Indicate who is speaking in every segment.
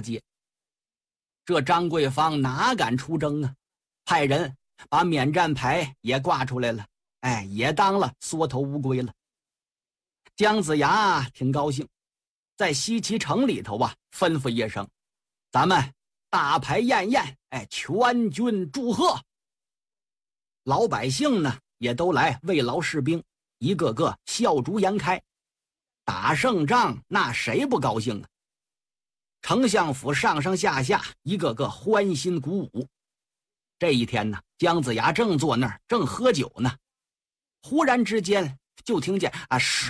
Speaker 1: 街。这张桂芳哪敢出征啊？派人把免战牌也挂出来了，也当了缩头乌龟了。姜子牙挺高兴，在西岐城里头吩咐一声：“咱们大排宴宴，全军祝贺。”老百姓呢也都来慰劳士兵，一个个笑逐颜开。打胜仗那谁不高兴啊？丞相府上上下下一个个欢欣鼓舞。这一天呢，姜子牙正坐那儿正喝酒呢，忽然之间就听见唰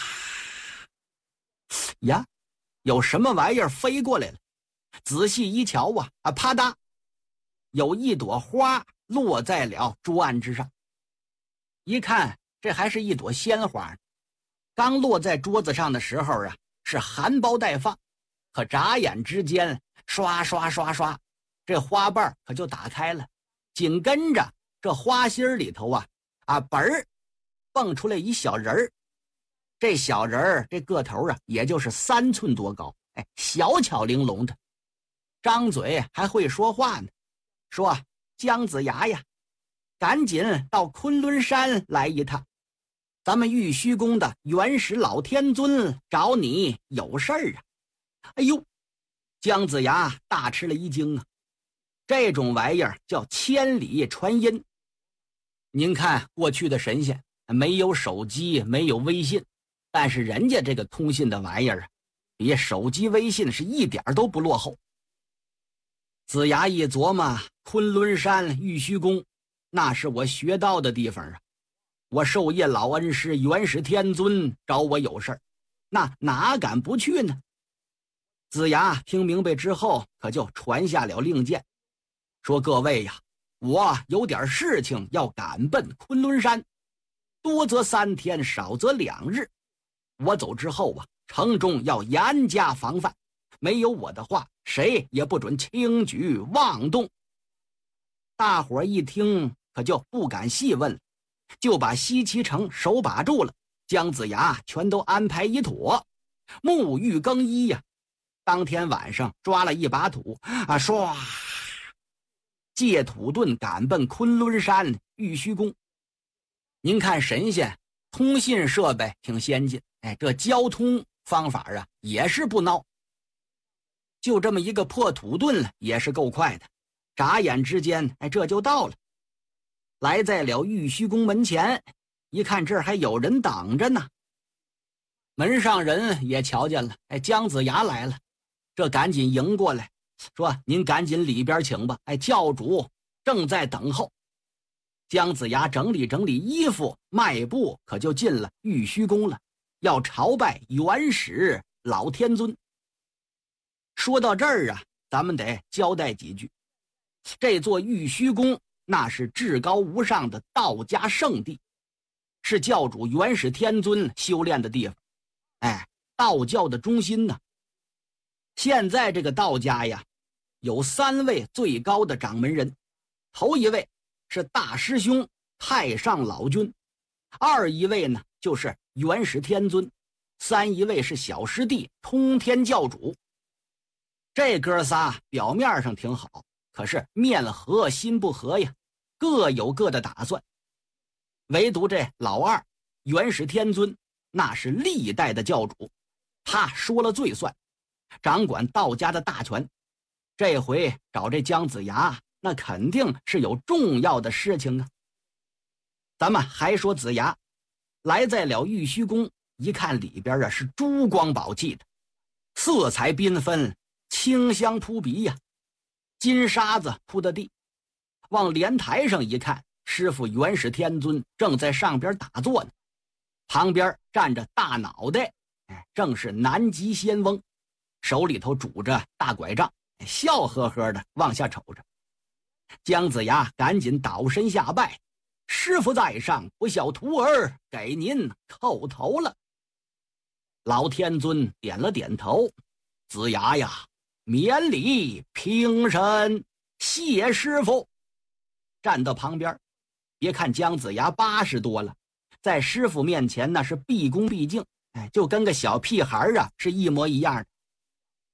Speaker 1: 呀，有什么玩意儿飞过来了。仔细一瞧啪嗒，有一朵花落在了桌案之上。一看这还是一朵鲜花，刚落在桌子上的时候是含苞待放，可眨眼之间刷刷刷刷，这花瓣可就打开了。紧跟着这花心里头本儿蹦出来一小人儿。这小人儿这个头也就是3寸多高，小巧玲珑的，张嘴还会说话呢，说：“姜子牙呀，赶紧到昆仑山来一趟，咱们玉虚宫的元始老天尊找你有事儿啊。”哎呦，姜子牙大吃了一惊啊！这种玩意儿叫千里传音。您看过去的神仙没有手机，没有微信，但是人家这个通信的玩意儿比手机微信是一点都不落后。子牙一琢磨，昆仑山玉虚宫那是我学到的地方啊，我授业老恩师元始天尊找我有事儿，那哪敢不去呢？子牙听明白之后，可就传下了令箭，说：“各位呀，我有点事情要赶奔昆仑山，多则3天，少则2日。我走之后城中要严加防范，没有我的话，谁也不准轻举妄动。”大伙一听可就不敢细问了，就把西岐城手把住了，姜子牙全都安排一妥，沐浴更衣呀。当天晚上抓了一把土唰，借土遁赶奔昆仑山玉虚宫。您看神仙通信设备挺先进，这交通方法也是不孬。就这么一个破土遁也是够快的，眨眼之间这就到了。来在了玉虚宫门前，一看这儿还有人挡着呢。门上人也瞧见了，姜子牙来了，这赶紧迎过来，说：“您赶紧里边请吧，教主正在等候。”姜子牙整理整理衣服，迈步可就进了玉虚宫了，要朝拜元始老天尊。说到这儿咱们得交代几句。这座玉虚宫那是至高无上的道家圣地，是教主元始天尊修炼的地方，道教的中心呢。现在这个道家有3位最高的掌门人，头一位是大师兄太上老君，二一位呢就是元始天尊，三一位是小师弟通天教主。这哥仨表面上挺好，可是面和心不和呀，各有各的打算。唯独这老二元始天尊那是历代的教主，他说了最算，掌管道家的大权。这回找这姜子牙，那肯定是有重要的事情啊。咱们还说子牙来在了玉虚宫，一看里边是珠光宝气的，色彩缤纷，清香扑鼻呀，金沙子铺的地。往莲台上一看，师傅元始天尊正在上边打坐呢，旁边站着大脑袋，正是南极仙翁，手里头拄着大拐杖，笑呵呵的往下瞅着。姜子牙赶紧倒身下拜：“师傅在上，不孝徒儿给您叩头了。”老天尊点了点头：“子牙呀，免礼平身，谢师傅。”站到旁边，别看姜子牙80多了，在师傅面前那是毕恭毕敬，就跟个小屁孩是一模一样的。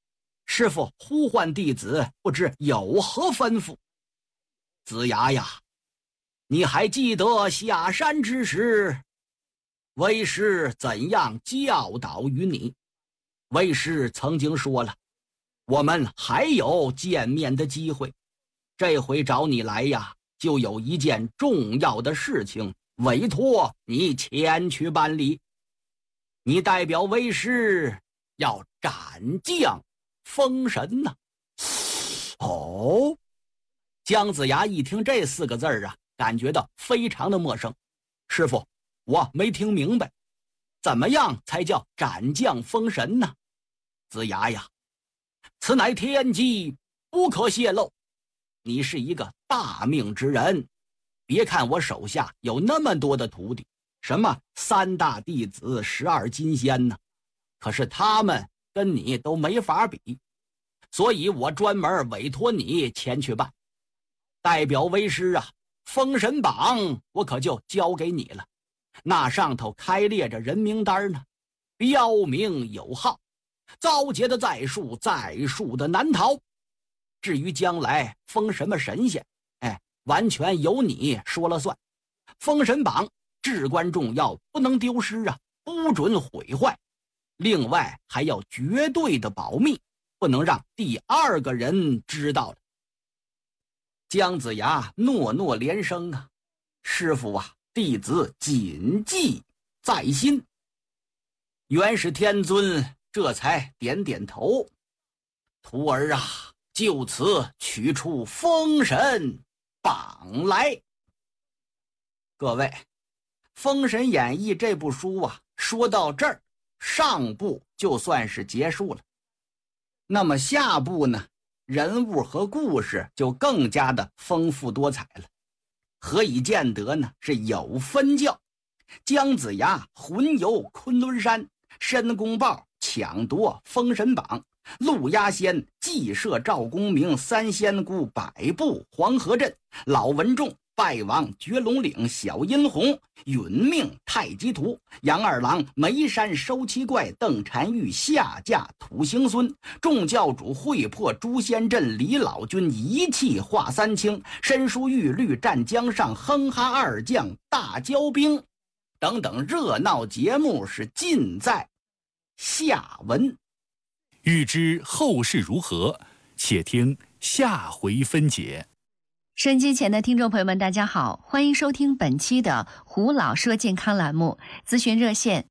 Speaker 1: 师傅呼唤弟子，不知有何吩咐？子牙呀，你还记得下山之时，为师怎样教导于你？为师曾经说了，我们还有见面的机会。这回找你来呀，就有一件重要的事情委托你前去办理。你代表为师要斩将封神呐。哦，姜子牙一听这4个字啊，感觉到非常的陌生。师傅，我没听明白，怎么样才叫斩将封神呢？子牙呀，此乃天机，不可泄露。你是一个大命之人，别看我手下有那么多的徒弟，什么3大弟子、12金仙呢，可是他们跟你都没法比，所以我专门委托你前去办。代表为师啊，封神榜我可就交给你了，那上头开列着人名单呢，标明有号，遭劫的在数，在数的难逃。至于将来封什么神仙，完全由你说了算。封神榜至关重要，不能丢失啊，不准毁坏。另外还要绝对的保密，不能让第2个人知道了。姜子牙诺诺连声啊，师父啊，弟子谨记在心。元始天尊这才点点头，徒儿啊，就此取出封神榜来。各位，《封神演义》这部书啊，说到这儿，上部就算是结束了。那么下部呢，人物和故事就更加的丰富多彩了。何以见得呢？是有分教。姜子牙魂游昆仑山，申公豹抢夺封神榜，陆压仙祭设赵公明3仙姑摆布黄河镇，老文仲败亡绝龙岭小阴红，殒命太极图，杨二郎眉山收七怪，邓婵玉下嫁土行孙，众教主会破诛仙阵，李老君一气化3清，申叔玉律战江上，哼哈2将大交兵等等热闹节目是尽在下文。
Speaker 2: 欲知后事如何，且听下回分解。
Speaker 3: 收音机前的听众朋友们，大家好，欢迎收听本期的胡老说健康栏目，咨询热线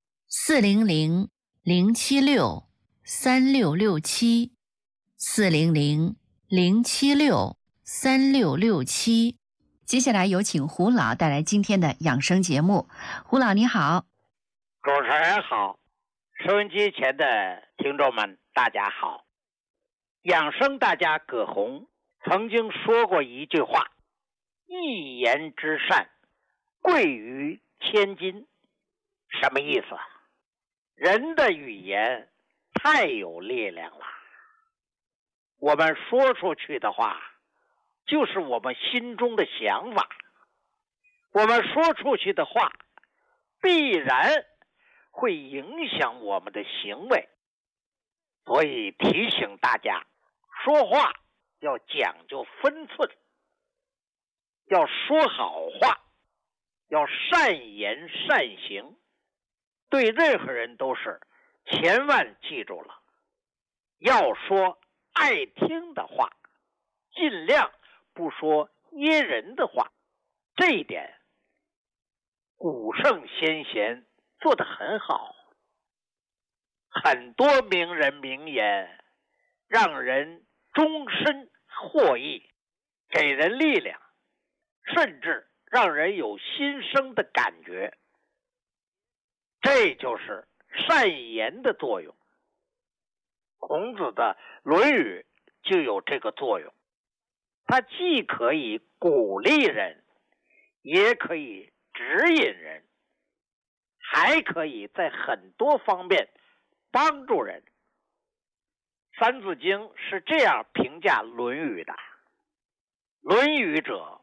Speaker 3: 400-076-3667，400-076-3667。接下来有请胡老带来今天的养生节目。胡老你好。
Speaker 4: 主持人好，收音机前的听众们大家好。养生大家葛洪曾经说过一句话，一言之善贵于千金。什么意思啊？人的语言太有力量了，我们说出去的话就是我们心中的想法，我们说出去的话必然会影响我们的行为。所以提醒大家，说话要讲究分寸，要说好话，要善言善行，对任何人都是，千万记住了，要说爱听的话，尽量不说噎人的话。这一点古圣先贤做得很好，很多名人名言让人终身获益，给人力量，甚至让人有心生的感觉。这就是善言的作用。孔子的《论语》就有这个作用，它既可以鼓励人，也可以指引人，还可以在很多方面帮助人。三字经是这样评价《论语》的：论语者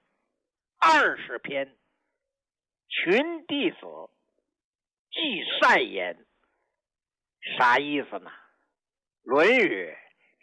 Speaker 4: ，20篇，群弟子，记善言。啥意思呢？《论语》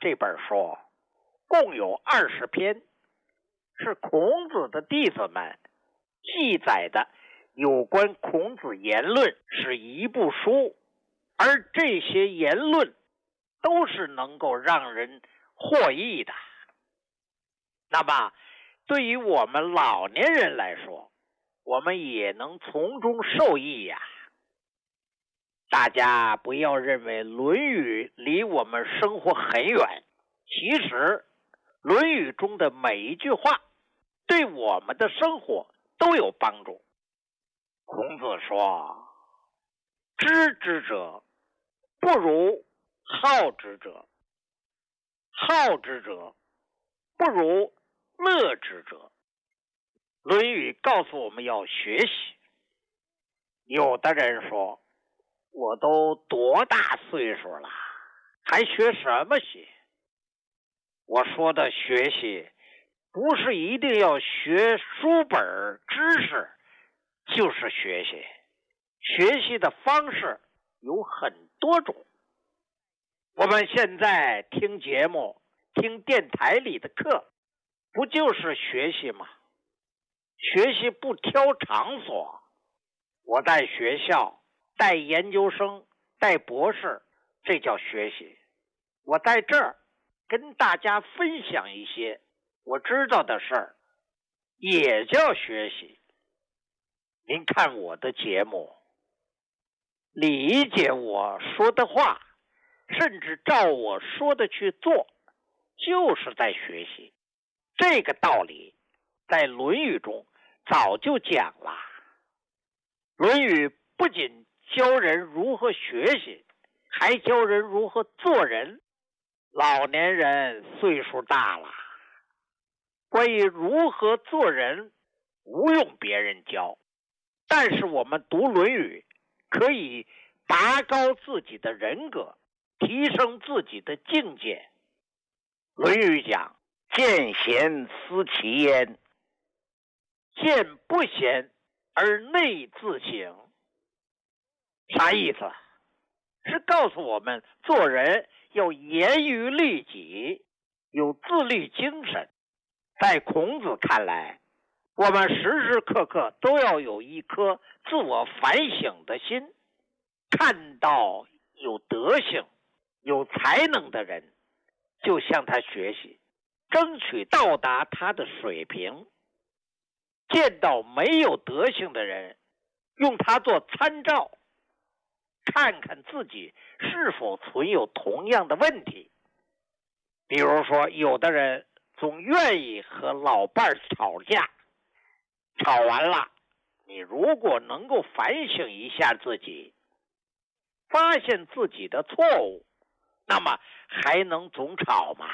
Speaker 4: 这本书共有20篇，是孔子的弟子们记载的有关孔子言论，是一部书，而这些言论都是能够让人获益的。那么对于我们老年人来说，我们也能从中受益呀。大家不要认为《论语》离我们生活很远，其实《论语》中的每一句话对我们的生活都有帮助。孔子说：“知之者不如好之者，好之者不如乐之者。”《论语》告诉我们要学习。有的人说，我都多大岁数了，还学什么习？我说的学习，不是一定要学书本知识就是学习，学习的方式有很多种。我们现在听节目，听电台里的课，不就是学习吗？学习不挑场所，我在学校带研究生、带博士，这叫学习。我在这儿跟大家分享一些我知道的事儿，也叫学习。您看我的节目，理解我说的话，甚至照我说的去做，就是在学习。这个道理在《论语》中早就讲了。《论语》不仅教人如何学习，还教人如何做人。老年人岁数大了，关于如何做人，不用别人教，但是我们读《论语》，可以拔高自己的人格，提升自己的境界。《论语》讲：“见贤思齐焉，见不贤而内自省。”啥意思？是告诉我们做人要严于律己，有自律精神。在孔子看来，我们时时刻刻都要有一颗自我反省的心，看到有德行、有才能的人，就向他学习，争取到达他的水平。见到没有德行的人，用他做参照，看看自己是否存有同样的问题。比如说，有的人总愿意和老伴儿吵架，吵完了，你如果能够反省一下自己，发现自己的错误，那么还能总吵吗？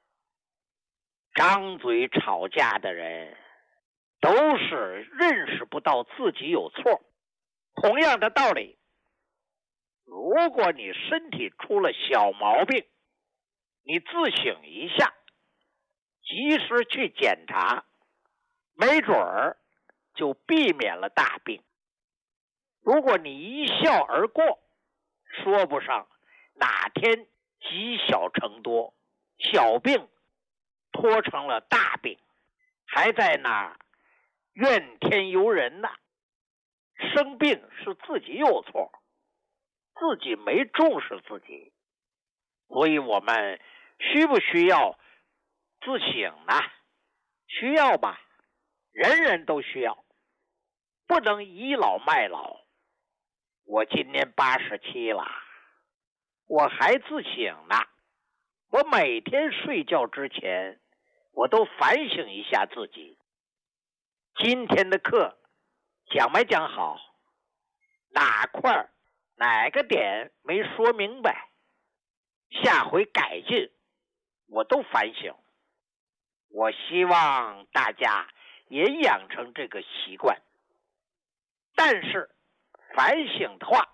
Speaker 4: 张嘴吵架的人都是认识不到自己有错。同样的道理，如果你身体出了小毛病，你自省一下，及时去检查，没准儿就避免了大病。如果你一笑而过，说不上哪天积小成多，小病拖成了大病，还在那儿怨天尤人呢。生病是自己有错，自己没重视自己，所以我们需不需要自省呢？需要吧，人人都需要，不能倚老卖老。我今年87了，我还自省呢。我每天睡觉之前，我都反省一下自己，今天的课讲没讲好，哪块哪个点没说明白，下回改进，我都反省。我希望大家也养成这个习惯。但是反省的话，